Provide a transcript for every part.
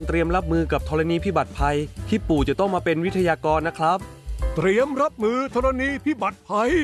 เตรียมรับมือกับธรณีพิบัติภัยที่ปู่จะต้องมาเป็นวิทยากรนะครับเตรียมรับมือธรณีพิบัติภัย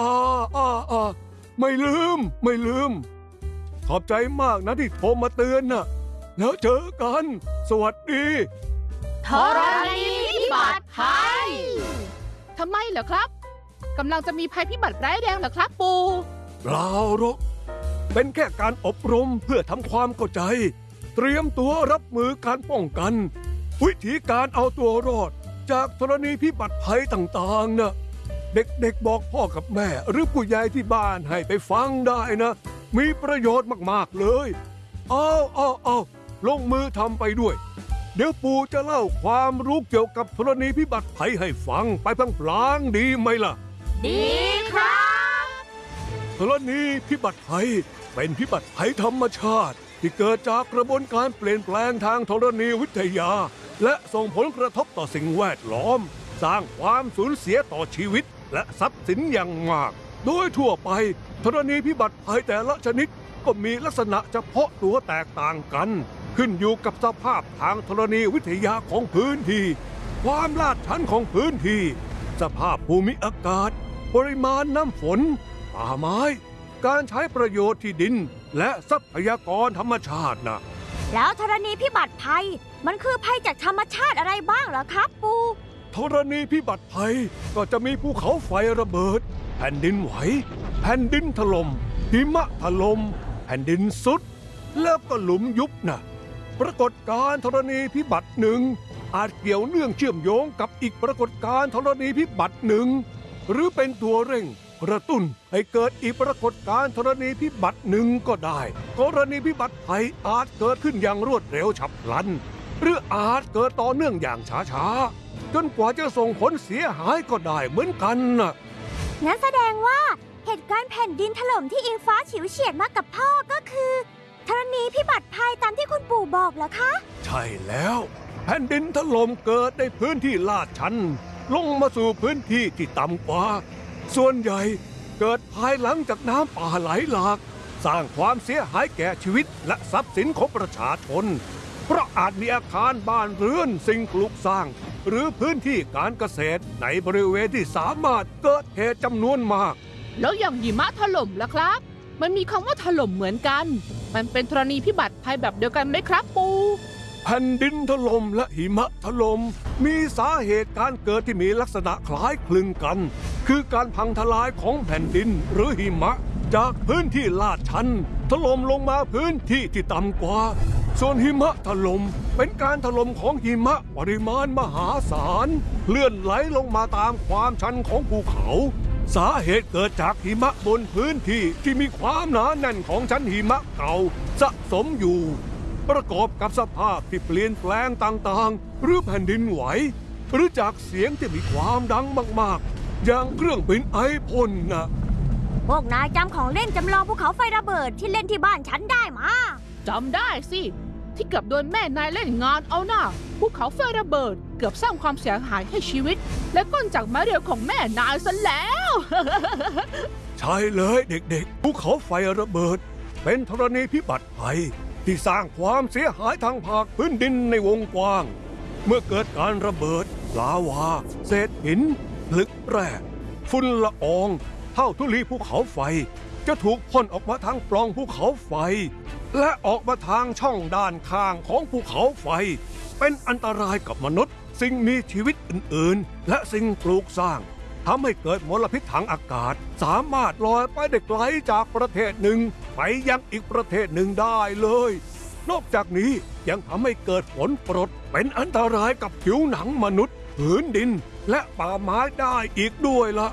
ไม่ลืมขอบใจมากนะที่โทรมาเตือนนะแล้วเจอกันสวัสดีธรณีพิบัติภัยทำไมเหรอครับกำลังจะมีภัยพิบัติร้ายแรงเหรอครับปู่เปล่าหรอกเป็นแค่การอบรมเพื่อทำความเข้าใจเตรียมตัวรับมือการป้องกันวิธีการเอาตัวรอดจากธรณีพิบัติภัยต่างๆนะเด็กๆบอกพ่อกับแม่หรือผู้ใหญ่ที่บ้านให้ไปฟังได้นะมีประโยชน์มากๆเลยเอาลงมือทำไปด้วยเดี๋ยวปู่จะเล่าความรู้เกี่ยวกับธรณีพิบัติภัยให้ฟังไปพลางๆดีไหมล่ะดีครับธรณีพิบัติภัยเป็นพิบัติภัยธรรมชาติที่เกิดจากกระบวนการเปลี่ยนแปลงทางธรณีวิทยาและส่งผลกระทบต่อสิ่งแวดล้อมสร้างความสูญเสียต่อชีวิตและทรัพย์สินอย่างมากโดยทั่วไปธรณีพิบัติภัยแต่ละชนิดก็มีลักษณะเฉพาะตัวแตกต่างกันขึ้นอยู่กับสภาพทางธรณีวิทยาของพื้นที่ความลาดชันของพื้นที่สภาพภูมิอากาศปริมาณน้ำฝนป่าไม้การใช้ประโยชน์ที่ดินและทรัพยากรธรรมชาตินะแล้วธรณีพิบัติภัยมันคือภัยจากธรรมชาติอะไรบ้างเหรอครับปู่ธรณีพิบัติภัยก็จะมีภูเขาไฟระเบิดแผ่นดินไหวแผ่นดินถล่มหิมะถล่มแผ่นดินสุดแล้วก็หลุมยุบนะปรากฏการณ์ธรณีพิบัติหนึ่งอาจเกี่ยวเนื่องเชื่อมโยงกับอีกปรากฏการณ์ธรณีพิบัติหนึ่งหรือเป็นตัวเร่งกระตุ้นให้เกิดอีกปรากฏการณ์ธรณีพิบัติหนึ่งก็ได้กรณีพิบัติภัยอาจเกิดขึ้นอย่างรวดเร็วฉับพลันหรืออาจเกิดต่อเนื่องอย่างช้าๆจนกว่าจะส่งผลเสียหายก็ได้เหมือนกันนะงั้นแสดงว่าเหตุการณ์แผ่นดินถล่มที่อิงฟ้าฉิวเฉียดมากับพ่อก็คือธรณีพิบัติภัยตามที่คุณปู่บอกเหรอคะใช่แล้วแผ่นดินถล่มเกิดในพื้นที่ลาดชันลงมาสู่พื้นที่ที่ต่ำกว่าส่วนใหญ่เกิดภายหลังจากน้ำป่าไหลหลากสร้างความเสียหายแก่ชีวิตและทรัพย์สินของประชาชนเพราะอาจมีอาคารบ้านเรือนสิ่งปลูกสร้างหรือพื้นที่การเกษตรในบริเวณที่สามารถเกิดเหตุจำนวนมากแล้วอย่างหิมะถล่มล่ะครับมันมีคำว่าถล่มเหมือนกันมันเป็นธรณีพิบัติภัยแบบเดียวกันไหมครับปู่แผ่นดินถล่มและหิมะถล่มมีสาเหตุการเกิดที่มีลักษณะคล้ายคลึงกันคือการพังทลายของแผ่นดินหรือหิมะจากพื้นที่ลาดชันถล่มลงมาพื้นที่ที่ต่ำกว่าส่วนหิมะถล่มเป็นการถล่มของหิมะปริมาณมหาศาลเลื่อนไหลลงมาตามความชันของภูเขาสาเหตุเกิดจากหิมะบนพื้นที่ที่มีความหนาแน่นของชั้นหิมะเก่าสะสมอยู่ประกอบกับสภาพที่เปลี่ยนแปลงต่างๆหรือแผ่นดินไหวหรือจากเสียงที่มีความดังมากๆอย่างเครื่องบินไอพ่นนะพวกนายจำของเล่นจำลองภูเขาไฟระเบิดที่เล่นที่บ้านฉันได้มาจำได้สิที่เกือบโดนแม่นายเล่นงานเอาหน้าภูเขาไฟระเบิดเกือบสร้างความเสียหายให้ชีวิตและก้นจากไม้เรียวของแม่นายซะแล้วใช่เลยเด็กๆภูเขาไฟระเบิดเป็นธรณีพิบัติภัยที่สร้างความเสียหายทางภาคพื้นดินในวงกว้างเมื่อเกิดการระเบิดลาวาเศษหินผลึกแร่ฝุ่นละอองเท่าธุลีภูเขาไฟจะถูกพ่นออกมาทางปล่องภูเขาไฟและออกมาทางช่องด้านข้างของภูเขาไฟเป็นอันตรายกับมนุษย์สิ่งมีชีวิตอื่นๆและสิ่งปลูกสร้างทำให้เกิดมลพิษทางอากาศสามารถลอยไปได้ไกลจากประเทศหนึ่งไปยังอีกประเทศหนึ่งได้เลยนอกจากนี้ยังทำให้เกิดฝนกรดเป็นอันตรายกับผิวหนังมนุษย์พื้นดินและป่าไม้ได้อีกด้วยล่ะ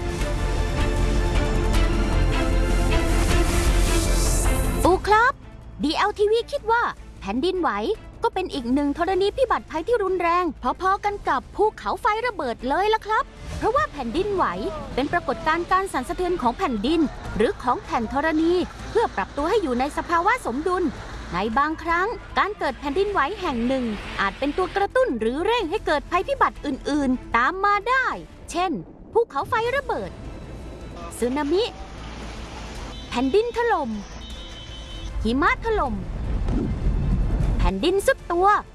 ปู่ครับ DLTV คิดว่าแผ่นดินไหวก็เป็นอีกหนึ่งธรณีพิบัติภัยที่รุนแรงพอๆกันกับภูเขาไฟระเบิดเลยล่ะครับเพราะว่าแผ่นดินไหวเป็นปรากฏการณ์การสั่นสะเทือนของแผ่นดินหรือของแผ่นธรณีเพื่อปรับตัวให้อยู่ในสภาวะสมดุลในบางครั้งการเกิดแผ่นดินไหวแห่งหนึ่งอาจเป็นตัวกระตุ้นหรือเร่งให้เกิดภัยพิบัติอื่นๆตามมาได้เช่นภูเขาไฟระเบิดสึนามิแผ่นดินถล่มหิมะถล่มแผ่นดินซุดตัว